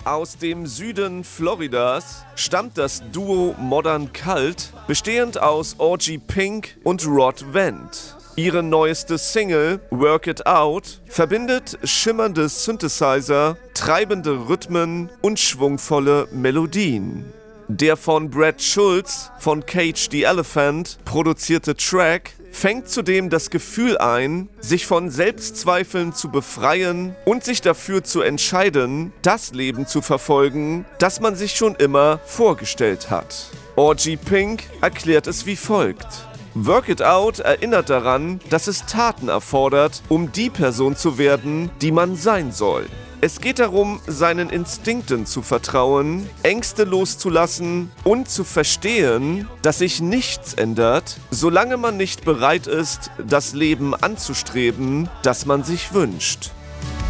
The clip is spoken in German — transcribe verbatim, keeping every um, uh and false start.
Aus dem Süden Floridas stammt das Duo Modern Cult, bestehend aus O G Pink und Rod Vent. Ihre neueste Single, Work It Out, verbindet schimmernde Synthesizer, treibende Rhythmen und schwungvolle Melodien. Der von Brad Schulz von Cage the Elephant produzierte Track fängt zudem das Gefühl ein, sich von Selbstzweifeln zu befreien und sich dafür zu entscheiden, das Leben zu verfolgen, das man sich schon immer vorgestellt hat. O G Pink erklärt es wie folgt: Work It Out erinnert daran, dass es Taten erfordert, um die Person zu werden, die man sein soll. Es geht darum, seinen Instinkten zu vertrauen, Ängste loszulassen und zu verstehen, dass sich nichts ändert, solange man nicht bereit ist, das Leben anzustreben, das man sich wünscht.